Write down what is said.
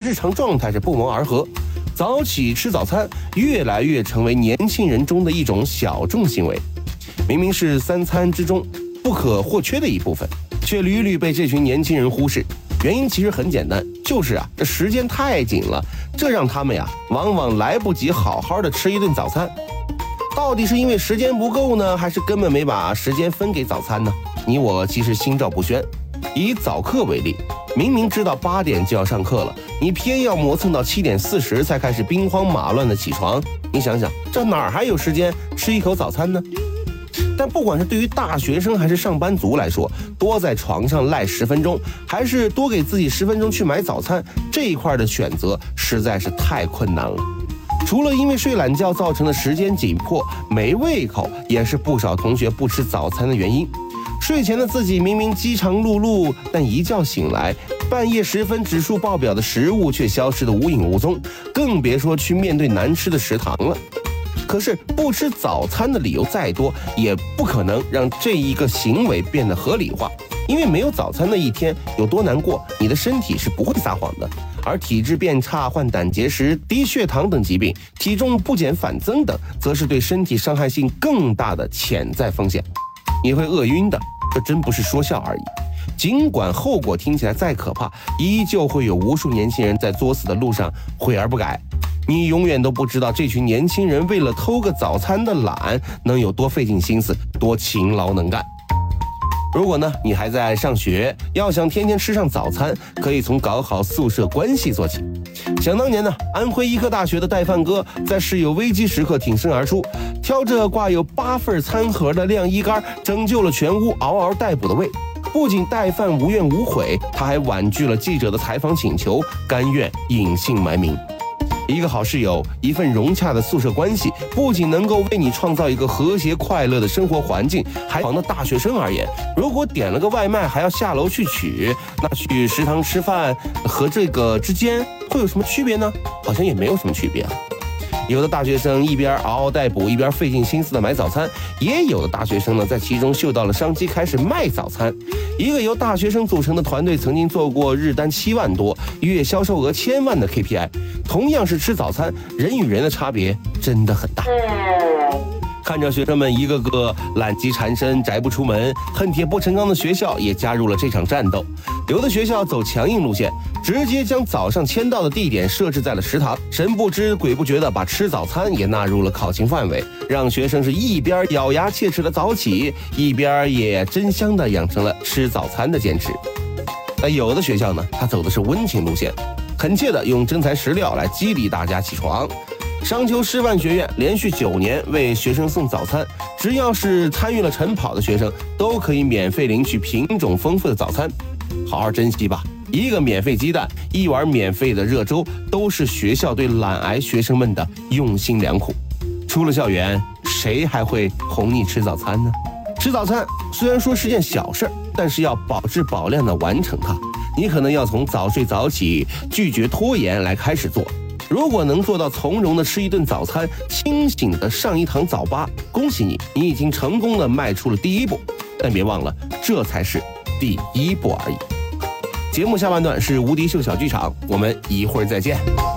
日常状态是不谋而合。早起吃早餐越来越成为年轻人中的一种小众行为，明明是3餐之中不可或缺的一部分，却屡屡被这群年轻人忽视。原因其实很简单，就是这时间太紧了，这让他们往往来不及好好的吃一顿早餐。到底是因为时间不够呢，还是根本没把时间分给早餐呢？你我其实心照不宣。以早课为例，明明知道8点就要上课了，你偏要磨蹭到7点40才开始兵荒马乱的起床，你想想，这哪儿还有时间吃一口早餐呢？但不管是对于大学生还是上班族来说，多在床上赖10分钟，还是多给自己10分钟去买早餐，这一块的选择实在是太困难了。除了因为睡懒觉造成的时间紧迫、没胃口，也是不少同学不吃早餐的原因。睡前的自己明明饥肠辘辘，但一觉醒来，半夜10分指数爆表的食物却消失得无影无踪，更别说去面对难吃的食堂了。可是不吃早餐的理由再多，也不可能让这一个行为变得合理化。因为没有早餐的一天有多难过，你的身体是不会撒谎的。而体质变差、患胆结石、低血糖等疾病，体重不减反增等，则是对身体伤害性更大的潜在风险。你会饿晕的，这真不是说笑而已。尽管后果听起来再可怕，依旧会有无数年轻人在作死的路上悔而不改。你永远都不知道这群年轻人为了偷个早餐的懒，能有多费尽心思，多勤劳能干。如果你还在上学，要想天天吃上早餐，可以从搞好宿舍关系做起。想当年安徽医科大学的带饭哥在室友危机时刻挺身而出，挑着挂有8份餐盒的晾衣杆，拯救了全屋嗷嗷待哺的胃。不仅带饭无怨无悔，他还婉拒了记者的采访请求，甘愿隐姓埋名。一个好室友，一份融洽的宿舍关系，不仅能够为你创造一个和谐快乐的生活环境，还对大学生而言，如果点了个外卖还要下楼去取，那去食堂吃饭和这个之间会有什么区别呢？好像也没有什么区别。有的大学生一边嗷嗷待哺，一边费尽心思的买早餐，也有的大学生在其中嗅到了商机，开始卖早餐。一个由大学生组成的团队曾经做过日单7万多、月销售额1000万的 KPI。同样是吃早餐，人与人的差别真的很大。看着学生们一个个懒鸡缠身、宅不出门、恨铁不成钢的学校也加入了这场战斗。有的学校走强硬路线，直接将早上签到的地点设置在了食堂，神不知鬼不觉的把吃早餐也纳入了考勤范围，让学生是一边咬牙切齿的早起，一边也真香的养成了吃早餐的坚持。但有的学校他走的是温情路线，恳切的用真材实料来激励大家起床。商丘师范学院连续9年为学生送早餐，只要是参与了晨跑的学生，都可以免费领取品种丰富的早餐。好好珍惜吧，一个免费鸡蛋，一碗免费的热粥，都是学校对懒癌学生们的用心良苦。出了校园，谁还会哄你吃早餐呢？吃早餐虽然说是件小事，但是要保质保量的完成它，你可能要从早睡早起、拒绝拖延来开始做。如果能做到从容的吃一顿早餐，清醒的上一堂早八，恭喜你，你已经成功的迈出了第一步。但别忘了，这才是第一步而已。节目下半段是无敌秀小剧场，我们一会儿再见。